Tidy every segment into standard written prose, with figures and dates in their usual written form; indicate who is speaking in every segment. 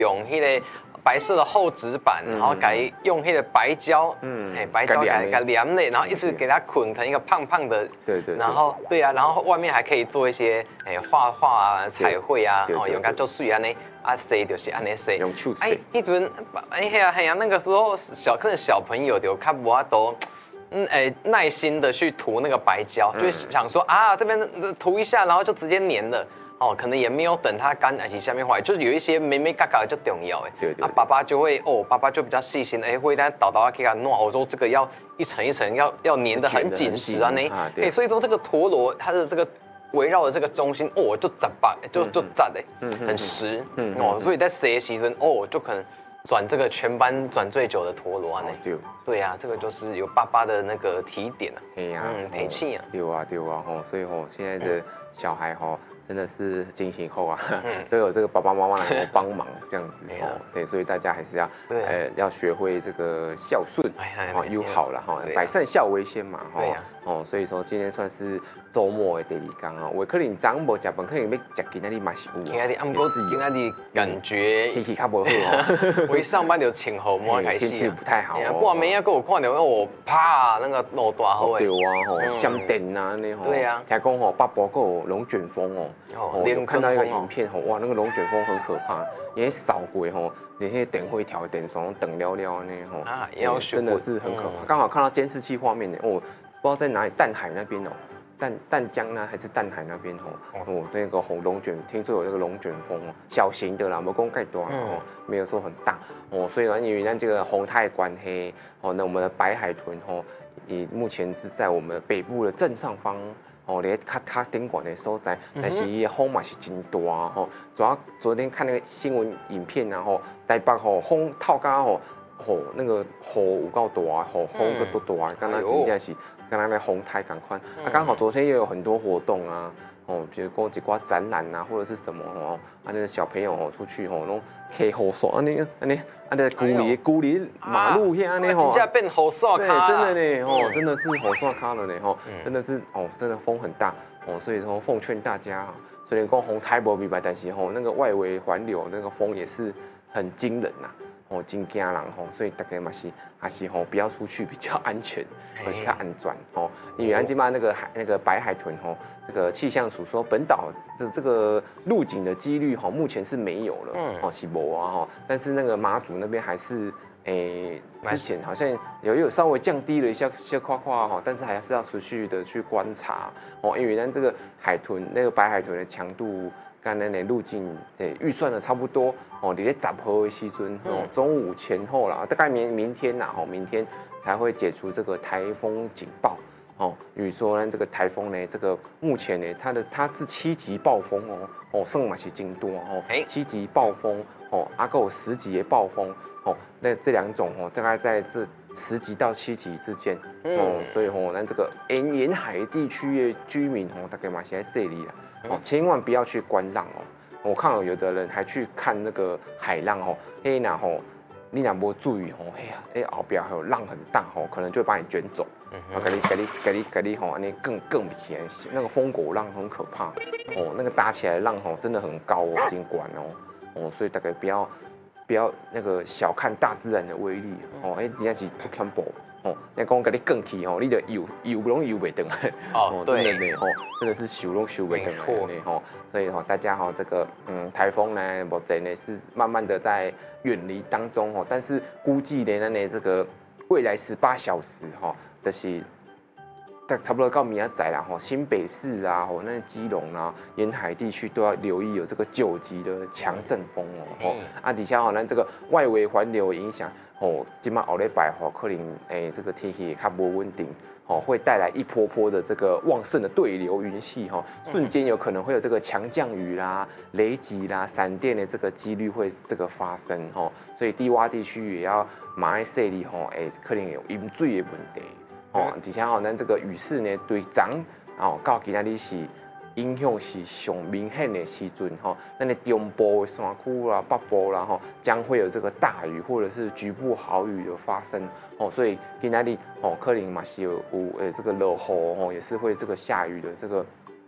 Speaker 1: 用迄个白色的厚纸板，然后给用那个白胶，白胶给它粘嘞，然后一直给它捆成一个胖胖的，
Speaker 2: 对，
Speaker 1: 然后对啊，然后外面还可以做一些画画啊、彩绘啊，用它做水安尼，洗就是安尼洗，
Speaker 2: 用手洗。
Speaker 1: 迄阵那个时候小朋友就较无法度。耐心的去涂那个白胶，就是想说这边涂一下，然后就直接粘了。可能也没有等它干，而且下面坏，就是有一些眉眉角角就重要哎。
Speaker 2: 对。
Speaker 1: 爸爸就会爸爸就比较细心，会在倒给它弄。我说这个要一层一层要粘得很紧实啊呢。所以说这个陀螺它的这个围绕的这个中心就窄吧，就窄很实所以在洗的时候就可能。转这个全班转最久的陀螺啊！对呀，这个就是有爸爸的那个提点啊，提气啊，
Speaker 2: 对啊，所以现在的小孩真的是精心后都有这个爸爸妈妈来帮忙这样子所以大家还是要学会这个孝顺友好了百善孝为先嘛所以说今天算是周末的第二天我可能早无吃饭，可能要吃今天嘛是有。
Speaker 1: 今天感觉
Speaker 2: 天气较不好
Speaker 1: 我一上班就晴雨毛开始，
Speaker 2: 天气不太好。
Speaker 1: 半暝啊，还有看到啪那个落大雨。
Speaker 2: 对啊闪电啊那
Speaker 1: 对啊。
Speaker 2: 听讲北部还有龙卷风有看到一个影片哇，那个龙卷风很可怕，也扫过连那些电灰条电线等了那真的是很可怕。刚好看到监视器画面不知道在哪里，淡海那边淡江呢还是淡海那边那个龙卷，听说有那个龙卷风小型的啦，没讲太大没有说很大所以呢，因为咱这个风态关系那我们的白海豚也目前是在我们北部的正上方咧较顶管的所在，但是伊风嘛是真大主要昨天看那个新闻影片台北风透到那个雨有够大风个多大，刚刚真正是。跟那个红台赶快刚好昨天也有很多活动比如说一挂展览或者是什么那个小朋友出去弄开雨伞那孤立马路遐呢
Speaker 1: 真正变雨伞卡，
Speaker 2: 真的呢真的是雨伞卡了呢真的是真的风很大所以说奉劝大家虽然说红台不明白，但是那个外围环流那个风也是很惊人呐。真惊人所以大家嘛是还是不要出去比较安全，而且较安全因为今嘛那个白海豚这个气象署说本岛的这个入境的几率目前是没有了是没但是那个马祖那边还是之前好像有稍微降低了一下夸但是还是要持续的去观察因为咱这个海豚那个白海豚的强度。跟咱的路径预算的差不多你在10号的时阵中午前后啦，大概明天啦明天才会解除这个台风警报与说呢这个台风呢，这个目前呢它是7级暴风算嘛是真多7级暴风还有10级的暴风那这两种大概在这10级到7级之间所以咱这个沿海地区的居民大概嘛是在这里啦。千万不要去观浪我看到有的人还去看那个海浪你若无注意后边还有浪很大可能就会把你卷走给你那更明显，那个疯狗浪很可怕那个打起来的浪真的很高尽管所以大概不要那个小看大自然的威力真的是足恐怖。那讲给你更起你的游不容易游不回来真的呢真的是修都修不回来呢所以大家这个台风呢目前呢是慢慢的在远离当中但是估计呢这个未来18小时就是差不多到明仔载啦新北市啊那基隆啊沿海地区都要留意有这个9级的强阵风底下咱这个外围环流的影响今晚后礼拜可能这个天气也较不稳定会带来一波波的这个旺盛的对流云系瞬间有可能会有这个强降雨啦、雷击啦、闪电的这个几率会这个发生所以低洼地区也要马爱细里可能有淹水的问题而且咱这个雨势呢对昨到今仔日是影响是上明显的时阵咱的中部的山区啦、北部啦将会有这个大雨或者是局部豪雨的发生所以今仔日可能嘛是有这个落雨也是会这个下雨的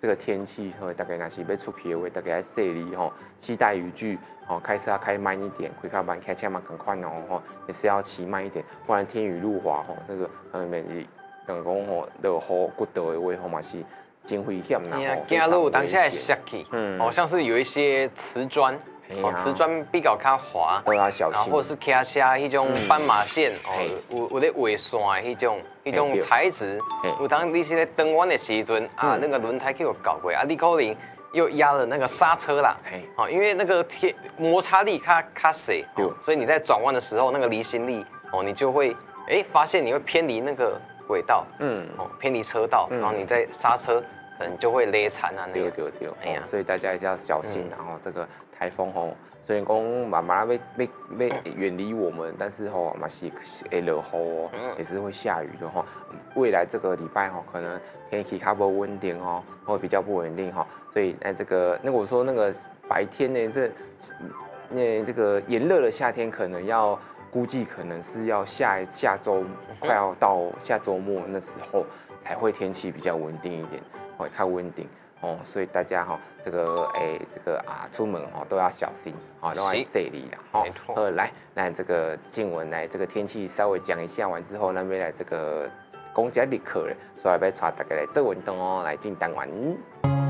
Speaker 2: 这个天气，大概若是要出去的话，大概要细腻吼，携带雨具，开车要开慢一点，开较慢，开车嘛更快哦，也是要骑慢一点，不然天雨路滑吼，这个免是等讲吼落雨骨头的话吼嘛是真危险啦，
Speaker 1: 走路当下会摔去，像是有一些瓷砖。瓷砖比较较滑，
Speaker 2: 都要小心。
Speaker 1: 然后或者是卡车迄种斑马线，有咧画线迄种材质，有当你是咧登弯的时阵啊，那个轮胎去有搞过啊，你可能又压了那个刹车啦，因为那个摩擦力较小，所以你在转弯的时候那个离心力你就会发现你会偏离那个轨道，偏离车道，然后你在刹车可能就会勒残啊那个。
Speaker 2: 对，所以大家还是要小心，然后这个。台风虽然讲慢慢要远离我们，但是嘛是会落雨也是会下雨的未来这个礼拜可能天气较不稳定会比较不稳定所以这个我说那个白天呢，这个炎热的夏天可能要估计可能是要下周快要到下周末那时候才会天气比较稳定一点，会较稳定。所以大家这个出门都要小心都要细腻啦。
Speaker 1: 没错。
Speaker 2: 来这个静文来这个天气稍微讲一下完之后，咱要来这个讲一下日课咧，所以要带大家来做运动来进单元。